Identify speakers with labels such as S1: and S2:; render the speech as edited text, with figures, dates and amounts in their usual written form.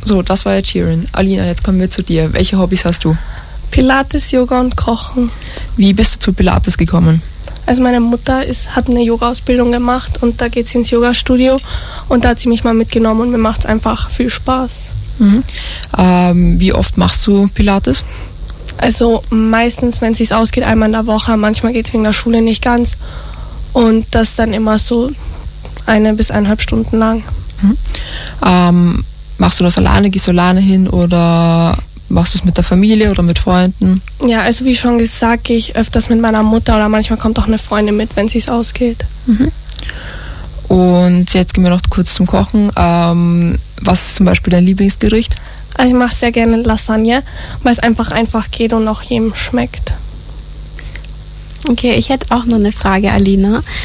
S1: So, das war jetzt Shirin. Alina, jetzt kommen wir zu dir. Welche Hobbys hast du?
S2: Pilates, Yoga und Kochen.
S1: Wie bist du zu Pilates gekommen?
S2: Also meine Mutter hat eine Yoga-Ausbildung gemacht und da geht sie ins Yoga-Studio und da hat sie mich mal mitgenommen und mir macht es einfach viel Spaß.
S1: Wie oft machst du Pilates?
S2: Also meistens, wenn es sich ausgeht, einmal in der Woche. Manchmal geht es wegen der Schule nicht ganz. Und das dann immer so 1 bis 1,5 Stunden lang.
S1: Machst du das alleine? Gehst du alleine hin oder machst du es mit der Familie oder mit Freunden?
S2: Ja, also wie schon gesagt, gehe ich öfters mit meiner Mutter oder manchmal kommt auch eine Freundin mit, wenn es sich ausgeht.
S1: Und jetzt gehen wir noch kurz zum Kochen. Was ist zum Beispiel dein Lieblingsgericht?
S2: Also ich mache sehr gerne Lasagne, weil es einfach geht und auch jedem schmeckt.
S3: Okay, ich hätte auch noch eine Frage, Alina.